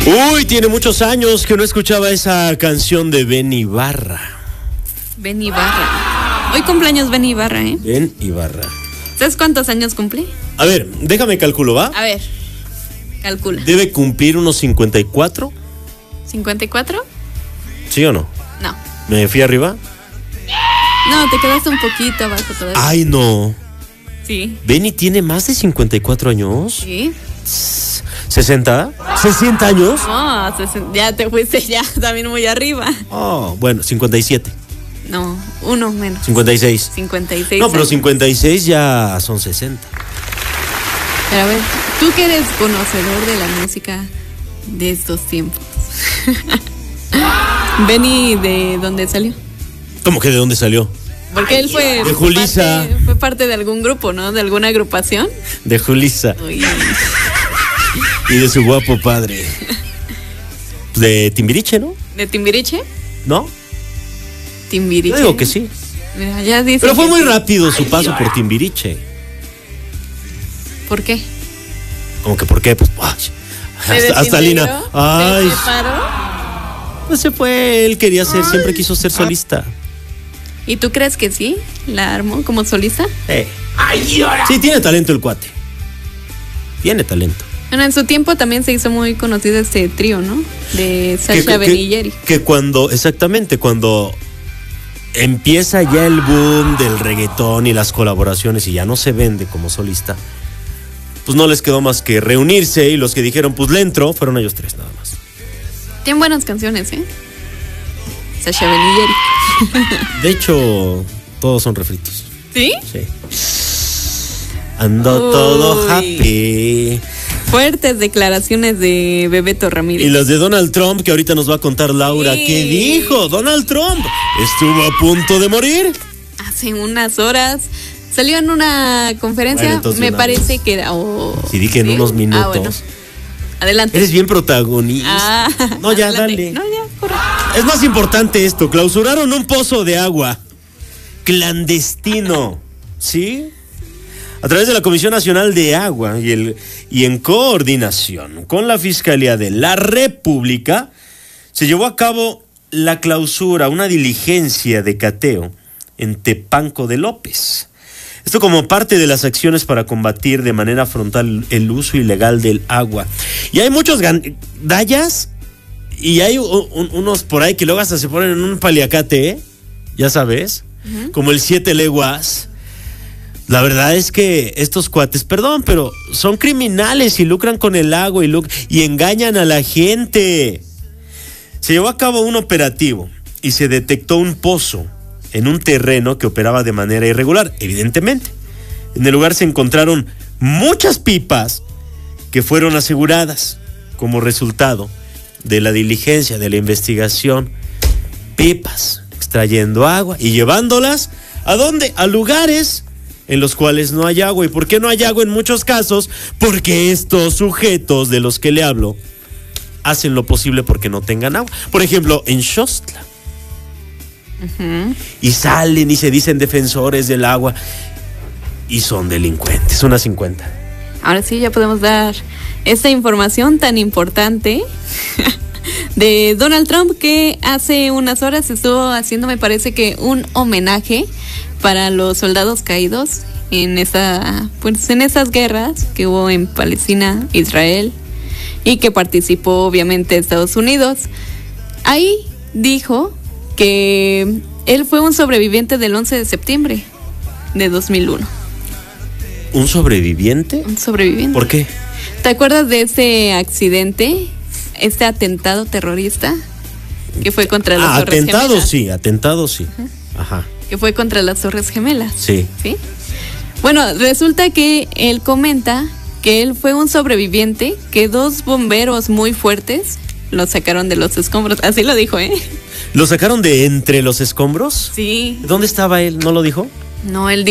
Uy, tiene muchos años que no escuchaba esa canción de Ben Ibarra. Ben Ibarra. Hoy cumpleaños Ben Ibarra, ¿eh? Ben Ibarra. ¿Sabes cuántos años cumple? A ver, déjame calculo, ¿va? A ver, calcula. Debe cumplir unos 54. ¿54? ¿Sí o no? No. ¿Me fui arriba? No, te quedaste un poquito abajo todavía. Ay, no. Sí. ¿Benny tiene más de 54 años? Sí. ¿60? ¿60 años? No, ya te fuiste ya también muy arriba. Oh, bueno, 57. No, uno menos. 56. 56. No, pero años. 56 ya son 60. Pero a ver, tú que eres conocedor de la música de estos tiempos. Benny, ¿de dónde salió? ¿Cómo que de dónde salió? Porque él fue de Julissa. Fue parte de algún grupo, ¿no? De alguna agrupación. De Julissa. Uy. Y de su guapo padre. De Timbiriche, ¿no? ¿De Timbiriche? ¿No? Timbiriche. Yo digo que sí. Mira, ya dice. Pero fue que muy sí. rápido su paso por Timbiriche. ¿Por qué? ¿Cómo que por qué? Pues hasta Lina. Ay. ¿Se separó? Pues se fue, él quería ser, siempre quiso ser solista. ¿Y tú crees que sí? ¿La armó como solista? Sí, tiene talento el cuate. Tiene talento. Bueno, en su tiempo también se hizo muy conocido este trío, ¿no? De Sasha, Ben y Jerry. Que cuando, exactamente, cuando empieza ya el boom del reggaetón y las colaboraciones y ya no se vende como solista, pues no les quedó más que reunirse y los que dijeron, pues le entro, fueron ellos tres nada más. Tienen buenas canciones, ¿eh? Sasha, Ben y Jerry. De hecho, todos son refritos. ¿Sí? Sí. Ando todo happy. Fuertes declaraciones de Bebeto Ramírez. Y las de Donald Trump, que ahorita nos va a contar Laura. Sí. ¿Qué dijo? Donald Trump estuvo a punto de morir. Hace unas horas salió en una conferencia, Bueno, me parece que era... Sí, dije en unos minutos. bueno. Adelante. Eres bien protagonista. No, ya, adelante. dale. No, ya, corre. Es más importante esto. Clausuraron un pozo de agua clandestino. ¿Sí? A través de la Comisión Nacional de Agua y en coordinación con la Fiscalía de la República, se llevó a cabo la clausura, una diligencia de cateo en Tepanco de López. Esto como parte de las acciones para combatir de manera frontal el uso ilegal del agua. Y hay muchos gandallas y hay unos por ahí que luego hasta se ponen en un paliacate, ¿eh? Ya sabes, como el 7 leguas. La verdad es que estos cuates, perdón, pero son criminales y lucran con el agua y engañan a la gente. Se llevó a cabo un operativo y se detectó un pozo en un terreno que operaba de manera irregular, evidentemente. En el lugar se encontraron muchas pipas que fueron aseguradas como resultado de la diligencia, de la investigación. Pipas, extrayendo agua y llevándolas, ¿a dónde? A lugares en los cuales no hay agua. ¿Y por qué no hay agua en muchos casos? Porque estos sujetos de los que le hablo hacen lo posible porque no tengan agua. Por ejemplo, en Xostla. Y salen y se dicen defensores del agua y son delincuentes, unas 50. Ahora sí, ya podemos dar esta información tan importante de Donald Trump, que hace unas horas estuvo haciendo, me parece que un homenaje para los soldados caídos en esas guerras que hubo en Palestina, Israel, y que participó obviamente Estados Unidos. Ahí dijo que él fue un sobreviviente del 11 de septiembre de 2001. ¿Un sobreviviente? Un sobreviviente. ¿Por qué? ¿Te acuerdas de ese accidente, este atentado terrorista que fue contra las Torres Gemelas? Atentado sí. Ajá. Que fue contra las Torres Gemelas. Sí. ¿Sí? Bueno, resulta que él comenta que él fue un sobreviviente, que 2 bomberos muy fuertes lo sacaron de los escombros. Así lo dijo, ¿eh? ¿Lo sacaron de entre los escombros? Sí. ¿Dónde estaba él? ¿No lo dijo? No, él